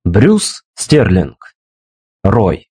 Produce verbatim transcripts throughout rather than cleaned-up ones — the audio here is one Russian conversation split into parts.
Брюс Стерлинг. Рой.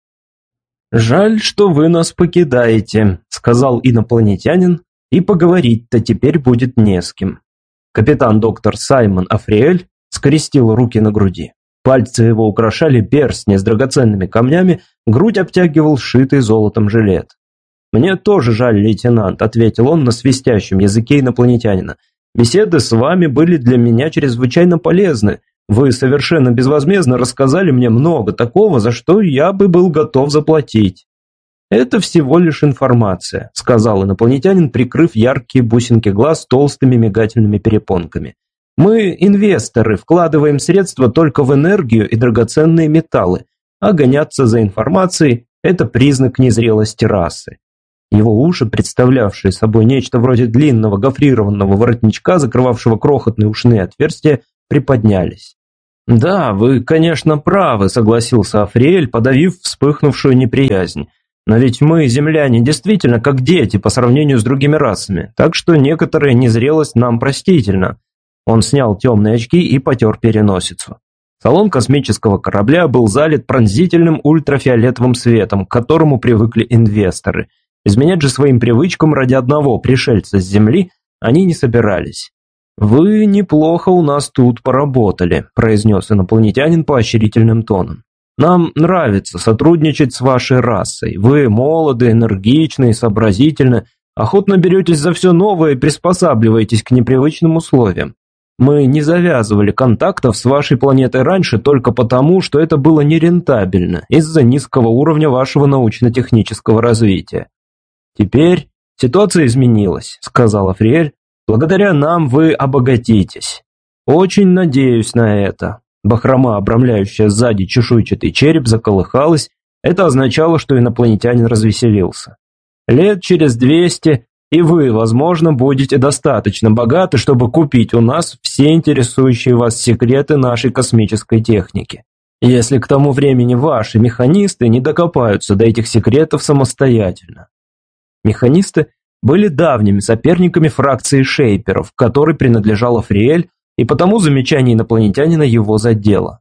«Жаль, что вы нас покидаете», — сказал инопланетянин, «и поговорить-то теперь будет не с кем». Капитан доктор Саймон Африэль скрестил руки на груди. Пальцы его украшали перстни с драгоценными камнями, грудь обтягивал сшитый золотом жилет. «Мне тоже жаль, лейтенант», — ответил он на свистящем языке инопланетянина. «Беседы с вами были для меня чрезвычайно полезны. Вы совершенно безвозмездно рассказали мне много такого, за что я бы был готов заплатить». «Это всего лишь информация», — сказал инопланетянин, прикрыв яркие бусинки глаз толстыми мигательными перепонками. «Мы, инвесторы, вкладываем средства только в энергию и драгоценные металлы, а гоняться за информацией — это признак незрелости расы». Его уши, представлявшие собой нечто вроде длинного гофрированного воротничка, закрывавшего крохотные ушные отверстия, приподнялись. «Да, вы, конечно, правы», — согласился Африэль, подавив вспыхнувшую неприязнь. «Но ведь мы, земляне, действительно как дети по сравнению с другими расами, так что некоторая незрелость нам простительна». Он снял темные очки и потер переносицу. Салон космического корабля был залит пронзительным ультрафиолетовым светом, к которому привыкли инвесторы. Изменять же своим привычкам ради одного пришельца с Земли они не собирались. «Вы неплохо у нас тут поработали», – произнес инопланетянин поощрительным тоном. «Нам нравится сотрудничать с вашей расой. Вы молоды, энергичны, сообразительны, охотно беретесь за все новое и приспосабливаетесь к непривычным условиям. Мы не завязывали контактов с вашей планетой раньше только потому, что это было нерентабельно из-за низкого уровня вашего научно-технического развития. Теперь ситуация изменилась», – сказал Африэль. «Благодаря нам вы обогатитесь. Очень надеюсь на это». Бахрома, обрамляющая сзади чешуйчатый череп, заколыхалась. Это означало, что инопланетянин развеселился. «Лет через двести, и вы, возможно, будете достаточно богаты, чтобы купить у нас все интересующие вас секреты нашей космической техники. Если к тому времени ваши механисты не докопаются до этих секретов самостоятельно». Механисты были давними соперниками фракции шейперов, к которой принадлежал Африэль, и потому замечание инопланетянина его задело.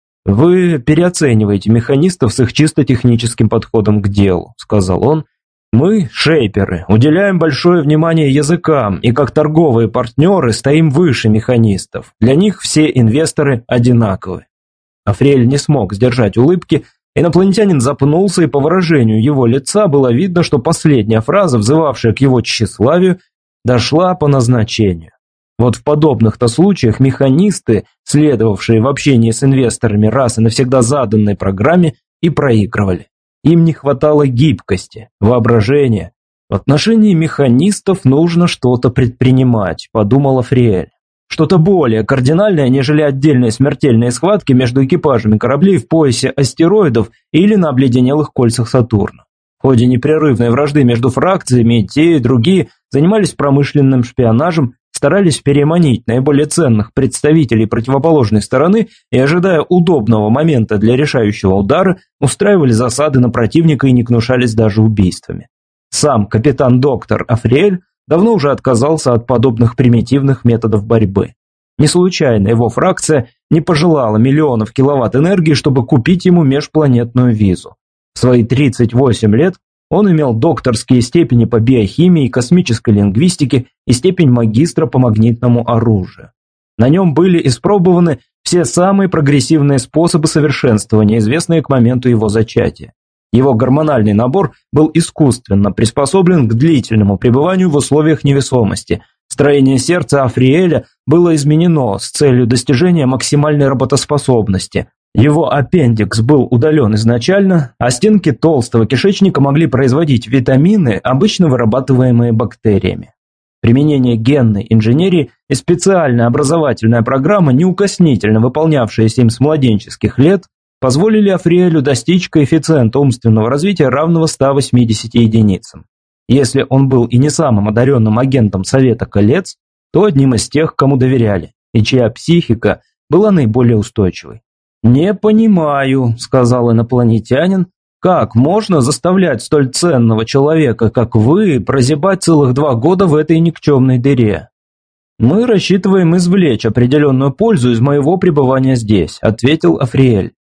«Вы переоцениваете механистов с их чисто техническим подходом к делу», – сказал он. «Мы, шейперы, уделяем большое внимание языкам и как торговые партнеры стоим выше механистов. Для них все инвесторы одинаковы». Африэль не смог сдержать улыбки. Инопланетянин запнулся, и по выражению его лица было видно, что последняя фраза, взывавшая к его тщеславию, дошла по назначению. Вот в подобных-то случаях механисты, следовавшие в общении с инвесторами раз и навсегда заданной программе, и проигрывали. Им не хватало гибкости, воображения. В отношении механистов нужно что-то предпринимать, подумал Африэль. Что-то более кардинальное, нежели отдельные смертельные схватки между экипажами кораблей в поясе астероидов или на обледенелых кольцах Сатурна. В ходе непрерывной вражды между фракциями и те, и другие занимались промышленным шпионажем, старались переманить наиболее ценных представителей противоположной стороны и, ожидая удобного момента для решающего удара, устраивали засады на противника и не гнушались даже убийствами. Сам капитан-доктор Африэль давно уже отказался от подобных примитивных методов борьбы. Не случайно его фракция не пожелала миллионов киловатт энергии, чтобы купить ему межпланетную визу. В свои тридцать восемь лет он имел докторские степени по биохимии и космической лингвистике и степень магистра по магнитному оружию. На нем были испробованы все самые прогрессивные способы совершенствования, известные к моменту его зачатия. Его гормональный набор был искусственно приспособлен к длительному пребыванию в условиях невесомости. Строение сердца Африэля было изменено с целью достижения максимальной работоспособности. Его аппендикс был удален изначально, а стенки толстого кишечника могли производить витамины, обычно вырабатываемые бактериями. Применение генной инженерии и специальная образовательная программа, неукоснительно выполнявшаяся им с младенческих лет, позволили Африэлю достичь коэффициента умственного развития равного ста восьмидесяти единицам. Если он был и не самым одаренным агентом Совета Колец, то одним из тех, кому доверяли, и чья психика была наиболее устойчивой. «Не понимаю», — сказал инопланетянин, «как можно заставлять столь ценного человека, как вы, прозябать целых два года в этой никчемной дыре?» «Мы рассчитываем извлечь определенную пользу из моего пребывания здесь», — ответил Африэль.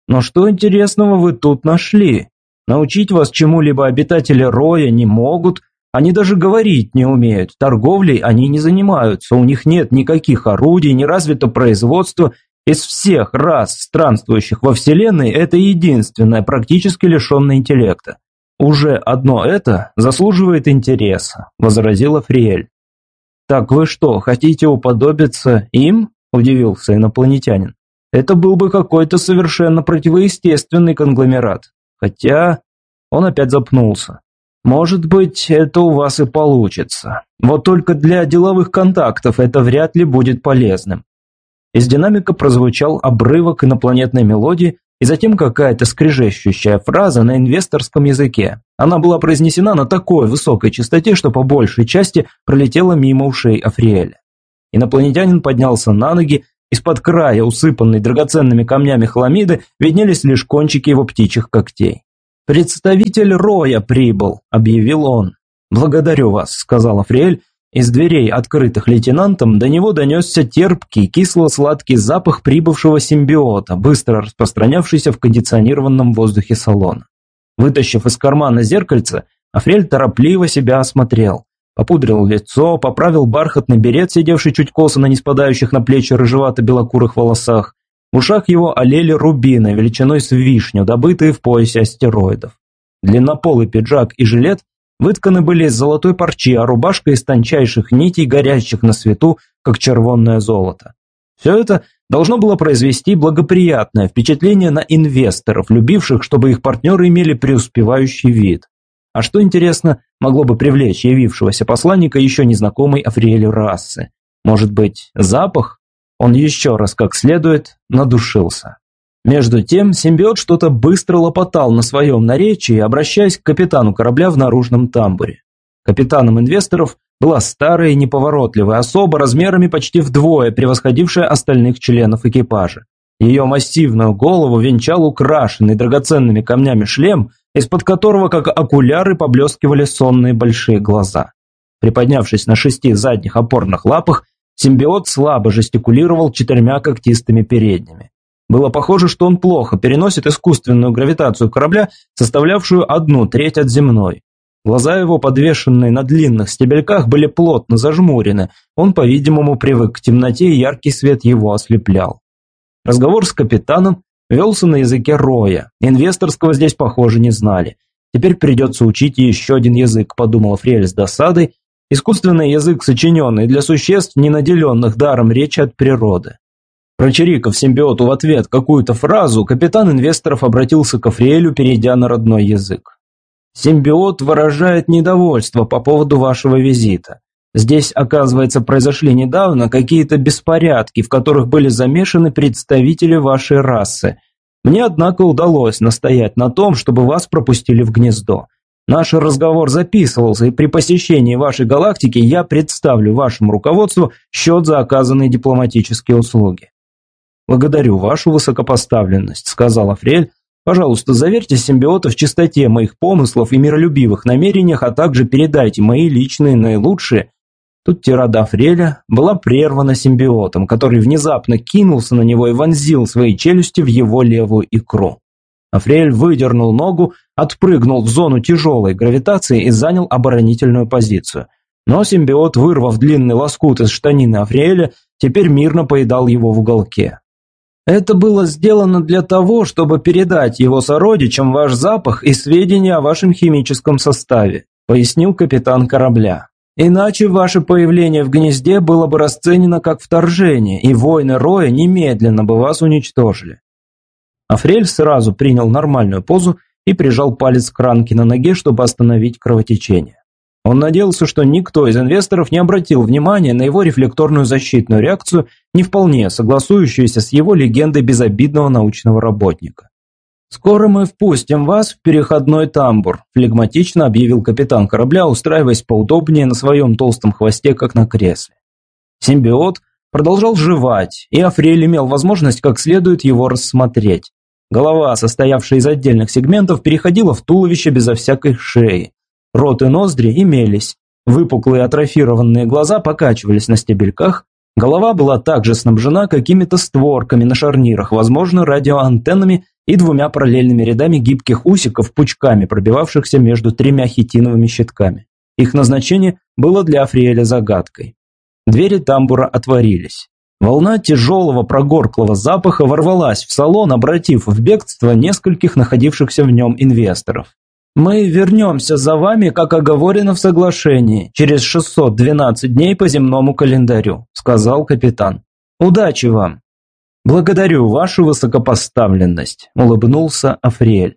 Но что интересного вы тут нашли? Научить вас чему-либо обитатели Роя не могут, они даже говорить не умеют, торговлей они не занимаются, у них нет никаких орудий, не развито производство. Из всех рас, странствующих во Вселенной, это единственное, практически лишенное интеллекта. Уже одно это заслуживает интереса, возразила Фриэль. Так вы что, хотите уподобиться им? Удивился инопланетянин. Это был бы какой-то совершенно противоестественный конгломерат. Хотя он опять запнулся. Может быть, это у вас и получится. Вот только для деловых контактов это вряд ли будет полезным. Из динамика прозвучал обрывок инопланетной мелодии и затем какая-то скрежещущая фраза на инвесторском языке. Она была произнесена на такой высокой частоте, что по большей части пролетела мимо ушей Африэля. Инопланетянин поднялся на ноги, из-под края, усыпанной драгоценными камнями хламиды, виднелись лишь кончики его птичьих когтей. «Представитель Роя прибыл», – объявил он. «Благодарю вас», – сказал Африэль. Из дверей, открытых лейтенантом, до него донесся терпкий, кисло-сладкий запах прибывшего симбиота, быстро распространявшийся в кондиционированном воздухе салона. Вытащив из кармана зеркальце, Африэль торопливо себя осмотрел. Попудрил лицо, поправил бархатный берет, сидевший чуть косо на неспадающих на плечи рыжевато-белокурых волосах. В ушах его олели рубины, величиной с вишню, добытые в поясе астероидов. Длиннополый пиджак и жилет вытканы были из золотой парчи, а рубашка из тончайших нитей, горящих на свету, как червонное золото. Все это должно было произвести благоприятное впечатление на инвесторов, любивших, чтобы их партнеры имели преуспевающий вид. А что, интересно, могло бы привлечь явившегося посланника еще незнакомой Африэлю расы? Может быть, запах? Он еще раз как следует надушился. Между тем симбиот что-то быстро лопотал на своем наречии, обращаясь к капитану корабля в наружном тамбуре. Капитаном инвесторов была старая и неповоротливая особа, размерами почти вдвое превосходившая остальных членов экипажа. Ее массивную голову венчал украшенный драгоценными камнями шлем, из-под которого, как окуляры, поблескивали сонные большие глаза. Приподнявшись на шести задних опорных лапах, симбиот слабо жестикулировал четырьмя когтистыми передними. Было похоже, что он плохо переносит искусственную гравитацию корабля, составлявшую одну треть от земной. Глаза его, подвешенные на длинных стебельках, были плотно зажмурены. Он, по-видимому, привык к темноте, и яркий свет его ослеплял. Разговор с капитаном велся на языке Роя. Инвесторского здесь, похоже, не знали. Теперь придется учить еще один язык, подумал Фриэль с досадой. Искусственный язык, сочиненный для существ, не наделенных даром речи от природы. Прочирикав симбиоту в ответ какую-то фразу, капитан инвесторов обратился к Африэлю, перейдя на родной язык. «Симбиот выражает недовольство по поводу вашего визита. Здесь, оказывается, произошли недавно какие-то беспорядки, в которых были замешаны представители вашей расы. Мне, однако, удалось настоять на том, чтобы вас пропустили в гнездо. Наш разговор записывался, и при посещении вашей галактики я представлю вашему руководству счет за оказанные дипломатические услуги». «Благодарю вашу высокопоставленность», — сказал Африэль. «Пожалуйста, заверьте симбиота в чистоте моих помыслов и миролюбивых намерениях, а также передайте мои личные наилучшие». Тут тирада Африэля была прервана симбиотом, который внезапно кинулся на него и вонзил свои челюсти в его левую икру. Африэль выдернул ногу, отпрыгнул в зону тяжелой гравитации и занял оборонительную позицию. Но симбиот, вырвав длинный лоскут из штанины Африэля, теперь мирно поедал его в уголке. «Это было сделано для того, чтобы передать его сородичам ваш запах и сведения о вашем химическом составе», пояснил капитан корабля. «Иначе ваше появление в гнезде было бы расценено как вторжение, и воины Роя немедленно бы вас уничтожили». Африэль сразу принял нормальную позу и прижал палец к ранке на ноге, чтобы остановить кровотечение. Он надеялся, что никто из инвесторов не обратил внимания на его рефлекторную защитную реакцию, не вполне согласующуюся с его легендой безобидного научного работника. «Скоро мы впустим вас в переходной тамбур», – флегматично объявил капитан корабля, устраиваясь поудобнее на своем толстом хвосте, как на кресле. Симбиот продолжал жевать, и Африэль имел возможность как следует его рассмотреть. Голова, состоявшая из отдельных сегментов, переходила в туловище безо всякой шеи. Рот и ноздри имелись. Выпуклые атрофированные глаза покачивались на стебельках. Голова была также снабжена какими-то створками на шарнирах, возможно, радиоантеннами и двумя параллельными рядами гибких усиков, пучками, пробивавшихся между тремя хитиновыми щитками. Их назначение было для Африэля загадкой. Двери тамбура отворились. Волна тяжелого прогорклого запаха ворвалась в салон, обратив в бегство нескольких находившихся в нем инвесторов. «Мы вернемся за вами, как оговорено в соглашении, через шестьсот двенадцать дней по земному календарю», сказал капитан. «Удачи вам!» «Благодарю вашу высокопоставленность», улыбнулся Африэль.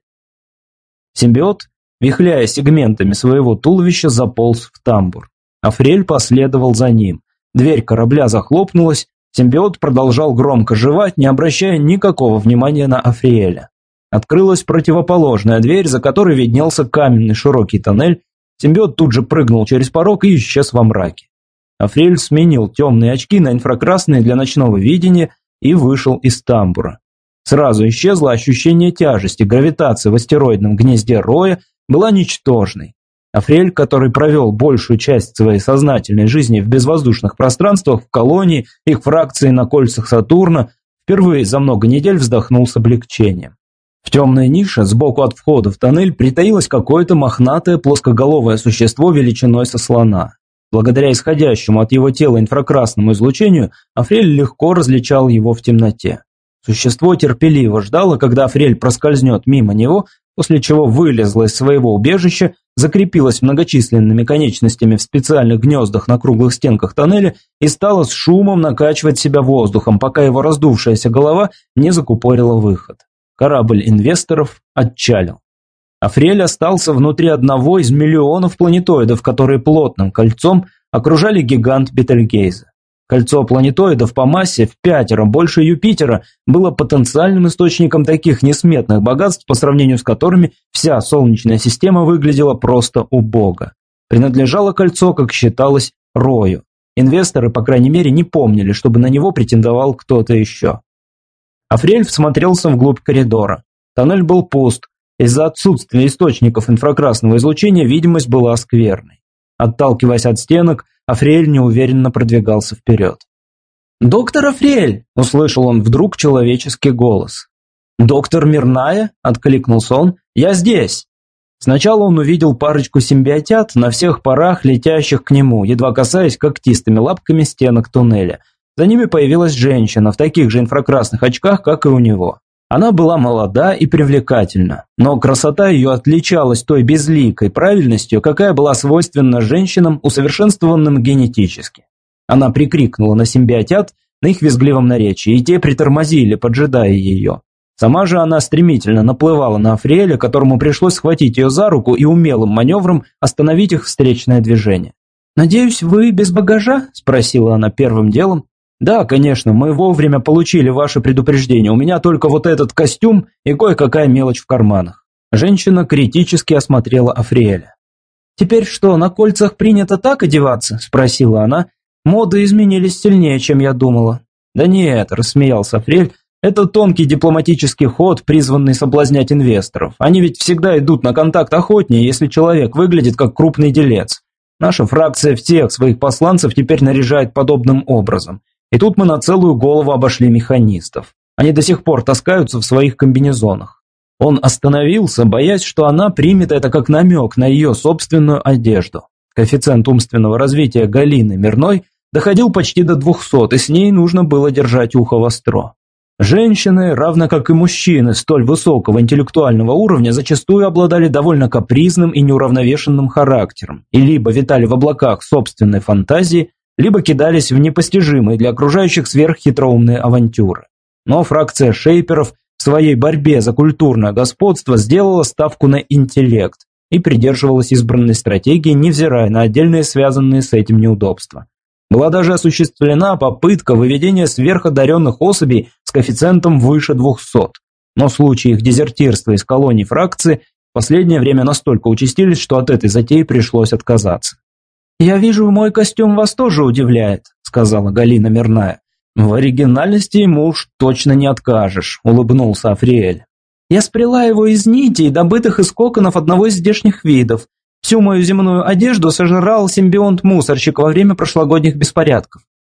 Симбиот, вихляя сегментами своего туловища, заполз в тамбур. Африэль последовал за ним. Дверь корабля захлопнулась, симбиот продолжал громко жевать, не обращая никакого внимания на Африэля. Открылась противоположная дверь, за которой виднелся каменный широкий тоннель. Симбиот тут же прыгнул через порог и исчез во мраке. Африэль сменил темные очки на инфракрасные для ночного видения и вышел из тамбура. Сразу исчезло ощущение тяжести, гравитация в астероидном гнезде Роя была ничтожной. Африэль, который провел большую часть своей сознательной жизни в безвоздушных пространствах, в колонии, их фракции на кольцах Сатурна, впервые за много недель вздохнул с облегчением. В темной нише сбоку от входа в тоннель притаилось какое-то мохнатое плоскоголовое существо величиной со слона. Благодаря исходящему от его тела инфракрасному излучению, Африэль легко различал его в темноте. Существо терпеливо ждало, когда Африэль проскользнет мимо него, после чего вылезло из своего убежища, закрепилось многочисленными конечностями в специальных гнездах на круглых стенках тоннеля и стало с шумом накачивать себя воздухом, пока его раздувшаяся голова не закупорила выход. Корабль инвесторов отчалил. Африэль остался внутри одного из миллионов планетоидов, которые плотным кольцом окружали гигант Бетельгейза. Кольцо планетоидов по массе в пятеро больше Юпитера было потенциальным источником таких несметных богатств, по сравнению с которыми вся Солнечная система выглядела просто убого. Принадлежало кольцо, как считалось, Рою. Инвесторы, по крайней мере, не помнили, чтобы на него претендовал кто-то еще. Африэль всмотрелся вглубь коридора. Тоннель был пуст. Из-за отсутствия источников инфракрасного излучения видимость была скверной. Отталкиваясь от стенок, Африэль неуверенно продвигался вперед. «Доктор Африэль!» – услышал он вдруг человеческий голос. «Доктор Мирная?» – откликнулся он. «Я здесь!» Сначала он увидел парочку симбиотят на всех парах, летящих к нему, едва касаясь когтистыми лапками стенок туннеля. За ними появилась женщина в таких же инфракрасных очках, как и у него. Она была молода и привлекательна, но красота ее отличалась той безликой правильностью, какая была свойственна женщинам, усовершенствованным генетически. Она прикрикнула на симбиотят на их визгливом наречии, и те притормозили, поджидая ее. Сама же она стремительно наплывала на Африэля, которому пришлось схватить ее за руку и умелым маневром остановить их встречное движение. «Надеюсь, вы без багажа?» – спросила она первым делом. «Да, конечно, мы вовремя получили ваше предупреждение. У меня только вот этот костюм и кое-какая мелочь в карманах». Женщина критически осмотрела Африэля. «Теперь что, на кольцах принято так одеваться?» – спросила она. «Моды изменились сильнее, чем я думала». «Да нет», – рассмеялся Африэль, – «это тонкий дипломатический ход, призванный соблазнять инвесторов. Они ведь всегда идут на контакт охотнее, если человек выглядит как крупный делец. Наша фракция всех своих посланцев теперь наряжает подобным образом. И тут мы на целую голову обошли механистов. Они до сих пор таскаются в своих комбинезонах». Он остановился, боясь, что она примет это как намек на ее собственную одежду. Коэффициент умственного развития Галины Мирной доходил почти до двухсот, и с ней нужно было держать ухо востро. Женщины, равно как и мужчины столь высокого интеллектуального уровня, зачастую обладали довольно капризным и неуравновешенным характером, и либо витали в облаках собственной фантазии, либо кидались в непостижимые для окружающих сверххитроумные авантюры. Но фракция шейперов в своей борьбе за культурное господство сделала ставку на интеллект и придерживалась избранной стратегии, невзирая на отдельные связанные с этим неудобства. Была даже осуществлена попытка выведения сверходаренных особей с коэффициентом выше двухсот. Но случаи их дезертирства из колоний фракции в последнее время настолько участились, что от этой затеи пришлось отказаться. «Я вижу, мой костюм вас тоже удивляет», – сказала Галина Мирная. «В оригинальности ему уж точно не откажешь», – улыбнулся Африэль. «Я сплела его из нитей, добытых из коконов одного из здешних видов. Всю мою земную одежду сожрал симбионт-мусорщик во время прошлогодних беспорядков.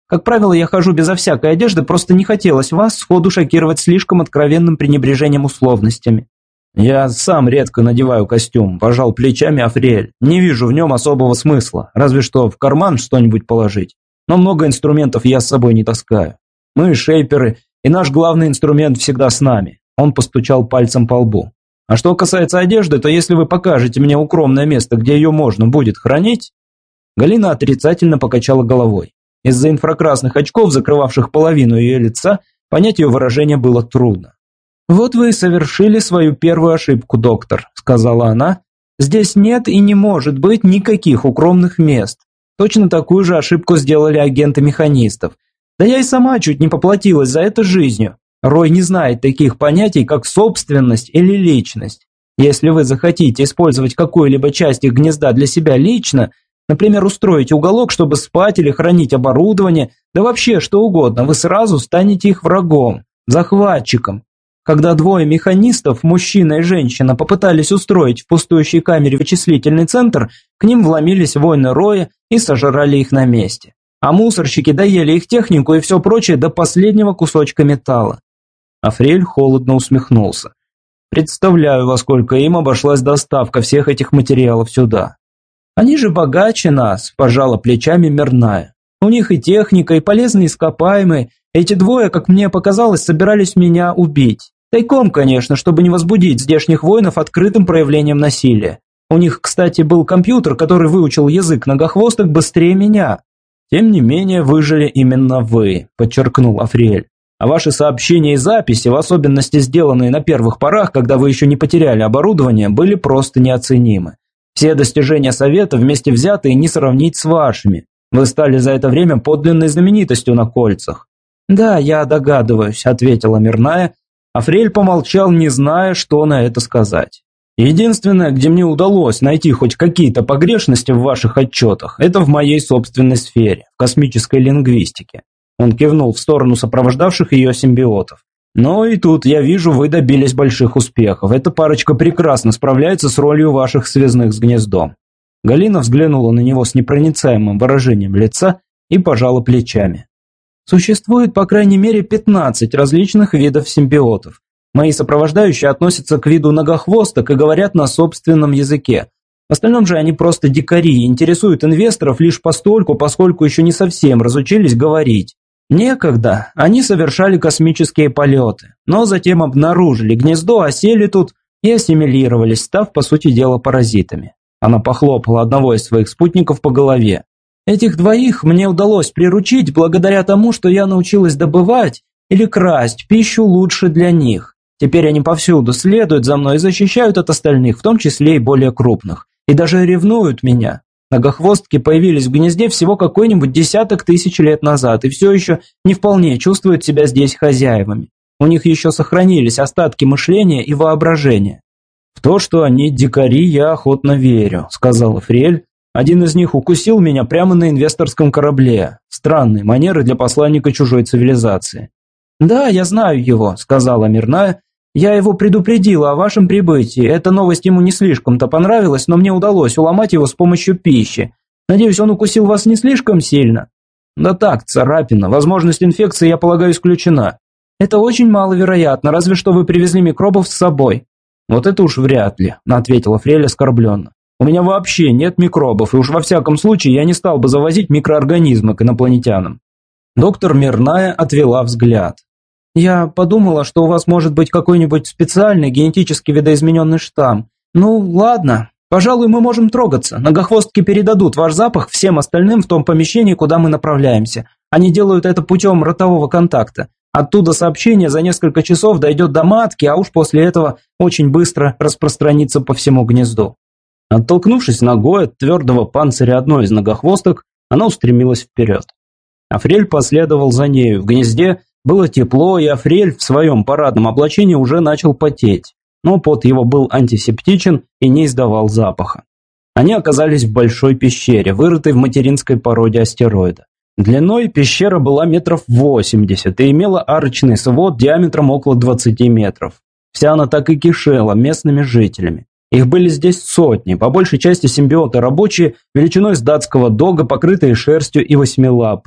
Как правило, я хожу безо всякой одежды, просто не хотелось вас сходу шокировать слишком откровенным пренебрежением условностями». «Я сам редко надеваю костюм», – пожал плечами Африэль. «Не вижу в нем особого смысла, разве что в карман что-нибудь положить. Но много инструментов я с собой не таскаю. Мы шейперы, и наш главный инструмент всегда с нами». Он постучал пальцем по лбу. «А что касается одежды, то если вы покажете мне укромное место, где ее можно будет хранить...» Галина отрицательно покачала головой. Из-за инфракрасных очков, закрывавших половину ее лица, понять ее выражение было трудно. «Вот вы и совершили свою первую ошибку, доктор», – сказала она. «Здесь нет и не может быть никаких укромных мест. Точно такую же ошибку сделали агенты механистов. Да я и сама чуть не поплатилась за это жизнью. Рой не знает таких понятий, как собственность или личность. Если вы захотите использовать какую-либо часть их гнезда для себя лично, например, устроить уголок, чтобы спать или хранить оборудование, да вообще что угодно, вы сразу станете их врагом, захватчиком. Когда двое механистов, мужчина и женщина, попытались устроить в пустующей камере вычислительный центр, к ним вломились воины Роя и сожрали их на месте. А мусорщики доели их технику и все прочее до последнего кусочка металла. Африэль холодно усмехнулся. «Представляю, во сколько им обошлась доставка всех этих материалов сюда». «Они же богаче нас», – пожала плечами Мирная. «У них и техника, и полезные ископаемые. Эти двое, как мне показалось, собирались меня убить. Тайком, конечно, чтобы не возбудить здешних воинов открытым проявлением насилия. У них, кстати, был компьютер, который выучил язык многохвосток быстрее меня». «Тем не менее, выжили именно вы», – подчеркнул Африэль. «А ваши сообщения и записи, в особенности сделанные на первых порах, когда вы еще не потеряли оборудование, были просто неоценимы. Все достижения Совета вместе взятые не сравнить с вашими. Вы стали за это время подлинной знаменитостью на кольцах». «Да, я догадываюсь», – ответила Мирная. Африэль помолчал, не зная, что на это сказать. «Единственное, где мне удалось найти хоть какие-то погрешности в ваших отчетах, это в моей собственной сфере, в космической лингвистике». Он кивнул в сторону сопровождавших ее симбиотов. «Но и тут, я вижу, вы добились больших успехов. Эта парочка прекрасно справляется с ролью ваших связных с гнездом». Галина взглянула на него с непроницаемым выражением лица и пожала плечами. «Существует по крайней мере пятнадцать различных видов симбиотов. Мои сопровождающие относятся к виду многохвосток и говорят на собственном языке. В остальном же они просто дикари и интересуют инвесторов лишь постольку, поскольку еще не совсем разучились говорить. Некогда они совершали космические полеты, но затем обнаружили гнездо, осели тут и ассимилировались, став, по сути дела, паразитами». Она похлопала одного из своих спутников по голове. «Этих двоих мне удалось приручить благодаря тому, что я научилась добывать или красть пищу лучше для них. Теперь они повсюду следуют за мной и защищают от остальных, в том числе и более крупных. И даже ревнуют меня. Многохвостки появились в гнезде всего какой-нибудь десяток тысяч лет назад и все еще не вполне чувствуют себя здесь хозяевами. У них еще сохранились остатки мышления и воображения». «В то, что они дикари, я охотно верю», – сказал Африэль. «Один из них укусил меня прямо на инвесторском корабле. Странные манеры для посланника чужой цивилизации». «Да, я знаю его», – сказала Мирная. «Я его предупредила о вашем прибытии. Эта новость ему не слишком-то понравилась, но мне удалось уломать его с помощью пищи. Надеюсь, он укусил вас не слишком сильно?» «Да так, царапина. Возможность инфекции, я полагаю, исключена». «Это очень маловероятно, разве что вы привезли микробов с собой». «Вот это уж вряд ли», – ответила Фрель оскорбленно. «У меня вообще нет микробов, и уж во всяком случае я не стал бы завозить микроорганизмы к инопланетянам». Доктор Мирная отвела взгляд. «Я подумала, что у вас может быть какой-нибудь специальный генетически видоизмененный штамм. Ну, ладно, пожалуй, мы можем трогаться. Многохвостки передадут ваш запах всем остальным в том помещении, куда мы направляемся. Они делают это путем ротового контакта. Оттуда сообщение за несколько часов дойдет до матки, а уж после этого очень быстро распространится по всему гнезду». Оттолкнувшись ногой от твердого панциря одной из многохвосток, она устремилась вперед. Африэль последовал за нею. В гнезде было тепло, и Африэль в своем парадном облачении уже начал потеть, но пот его был антисептичен и не издавал запаха. Они оказались в большой пещере, вырытой в материнской породе астероида. Длиной пещера была метров восемьдесят и имела арочный свод диаметром около двадцати метров. Вся она так и кишела местными жителями. Их были здесь сотни, по большей части симбиоты рабочие, величиной с датского дога, покрытые шерстью и восьмилапые.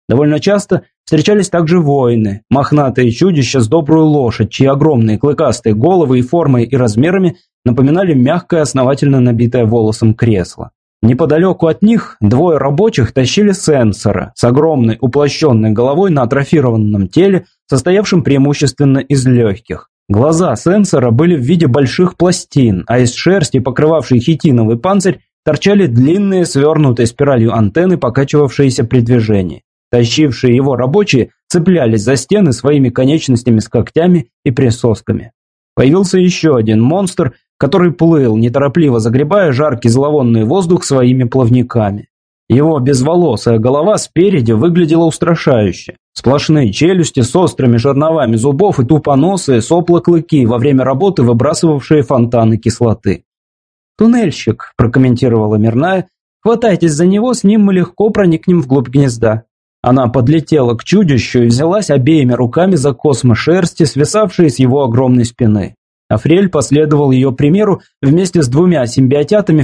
Довольно часто встречались также воины, мохнатые чудища с добрую лошадь, чьи огромные клыкастые головы и формой, и размерами напоминали мягкое, основательно набитое волосом кресло. Неподалеку от них двое рабочих тащили сенсора с огромной уплощенной головой на атрофированном теле, состоявшем преимущественно из легких. Глаза сенсора были в виде больших пластин, а из шерсти, покрывавшей хитиновый панцирь, торчали длинные свернутые спиралью антенны, покачивавшиеся при движении. Тащившие его рабочие цеплялись за стены своими конечностями с когтями и присосками. Появился еще один монстр, который плыл, неторопливо загребая жаркий зловонный воздух своими плавниками. Его безволосая голова спереди выглядела устрашающе. Сплошные челюсти с острыми жерновами зубов и тупоносые сопла-клыки, во время работы выбрасывавшие фонтаны кислоты. «Туннельщик», – прокомментировала Мирная, – «хватайтесь за него, с ним мы легко проникнем вглубь гнезда». Она подлетела к чудищу и взялась обеими руками за космы шерсти, свисавшие с его огромной спины. Африэль последовал ее примеру вместе с двумя симбиотятами